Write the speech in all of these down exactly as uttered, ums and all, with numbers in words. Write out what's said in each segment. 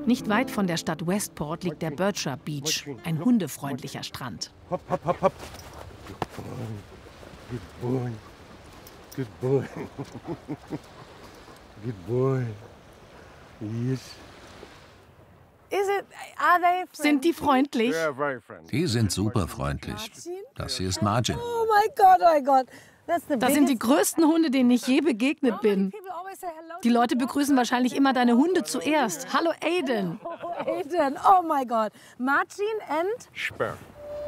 Nicht weit von der Stadt Westport liegt der Bircher Beach, ein hundefreundlicher Strand. Hopp, hopp, hopp, hopp. Good boy. Good boy. Good boy. Yes. Sind die freundlich? Die sind super freundlich. Das hier ist Margin. Oh mein Gott, oh mein Gott. Das sind die größten Hunde, denen ich je begegnet bin. Die Leute begrüßen wahrscheinlich immer deine Hunde zuerst. Hallo Aiden. Oh, Aiden, oh mein Gott. Margin and? Sperr.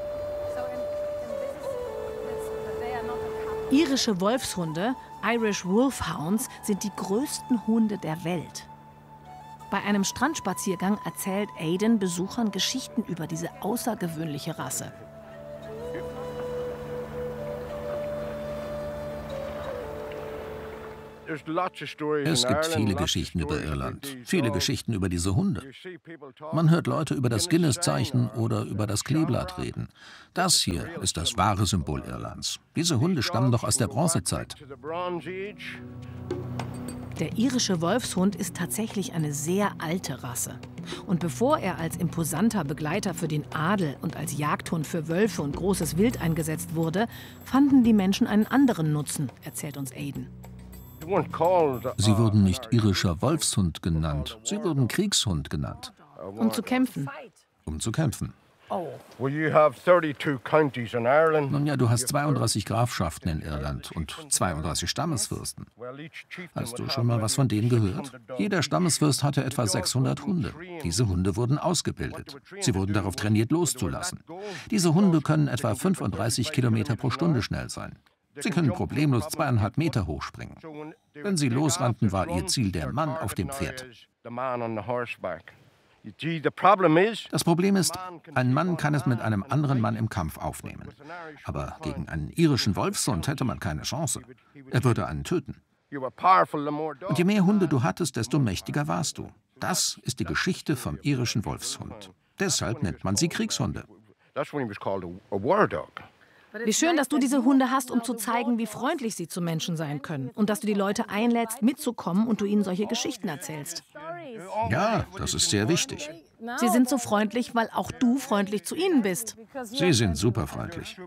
Irische Wolfshunde, Irish Wolfhounds, sind die größten Hunde der Welt. Bei einem Strandspaziergang erzählt Aiden Besuchern Geschichten über diese außergewöhnliche Rasse. Es gibt viele Geschichten über Irland, viele Geschichten über diese Hunde. Man hört Leute über das Guinness-Zeichen oder über das Kleeblatt reden. Das hier ist das wahre Symbol Irlands. Diese Hunde stammen doch aus der Bronzezeit. Der irische Wolfshund ist tatsächlich eine sehr alte Rasse. Und bevor er als imposanter Begleiter für den Adel und als Jagdhund für Wölfe und großes Wild eingesetzt wurde, fanden die Menschen einen anderen Nutzen, erzählt uns Aiden. Sie wurden nicht irischer Wolfshund genannt, sie wurden Kriegshund genannt. Um zu kämpfen. Um zu kämpfen. Well, you have thirty-two counties in Ireland. Nun ja, du hast zweiunddreißig Grafschaften in Irland und zweiunddreißig Stammesfürsten. Hast du schon mal was von denen gehört? Jeder Stammesfürst hatte etwa sechshundert Hunde. Diese Hunde wurden ausgebildet. Sie wurden darauf trainiert, loszulassen. Diese Hunde können etwa fünfunddreißig Kilometer pro Stunde schnell sein. Sie können problemlos zweieinhalb Meter hochspringen. Wenn sie losrannten, war ihr Ziel der Mann auf dem Pferd. Das Problem ist, ein Mann kann es mit einem anderen Mann im Kampf aufnehmen. Aber gegen einen irischen Wolfshund hätte man keine Chance. Er würde einen töten. Und je mehr Hunde du hattest, desto mächtiger warst du. Das ist die Geschichte vom irischen Wolfshund. Deshalb nennt man sie Kriegshunde. Wie schön, dass du diese Hunde hast, um zu zeigen, wie freundlich sie zu Menschen sein können. Und dass du die Leute einlädst, mitzukommen und du ihnen solche Geschichten erzählst. Ja, das ist sehr wichtig. Sie sind so freundlich, weil auch du freundlich zu ihnen bist. Sie sind super freundlich.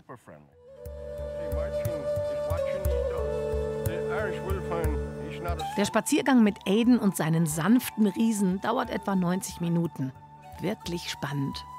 Der Spaziergang mit Aiden und seinen sanften Riesen dauert etwa neunzig Minuten. Wirklich spannend.